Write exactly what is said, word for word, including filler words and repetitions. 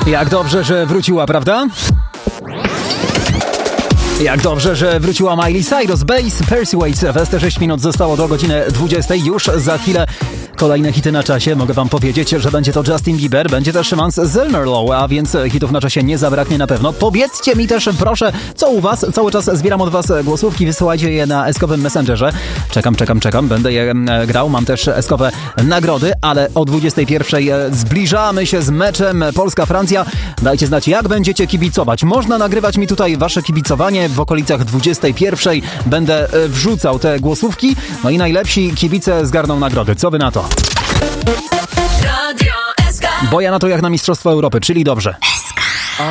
Jak dobrze, że wróciła, prawda? Jak dobrze, że wróciła Miley Cyrus, Bass, Persuade. W sześć minut zostało do godziny dwudziestej. Już za chwilę kolejne hity na czasie. Mogę wam powiedzieć, że będzie to Justin Bieber, będzie też Mans Zelmerlow, a więc hitów na czasie nie zabraknie na pewno. Powiedzcie mi też, proszę, co u was? Cały czas zbieram od was głosówki, wysyłajcie je na eskowym Messengerze. Czekam, czekam, czekam, będę je grał. Mam też eskowe nagrody, ale o dwudziestej pierwszej zbliżamy się z meczem Polska-Francja. Dajcie znać, jak będziecie kibicować. Można nagrywać mi tutaj wasze kibicowanie. W okolicach dwudziestej pierwszej będę wrzucał te głosówki, no i najlepsi kibice zgarną nagrody. Co wy na to? Bo ja na to jak na Mistrzostwo Europy, czyli dobrze.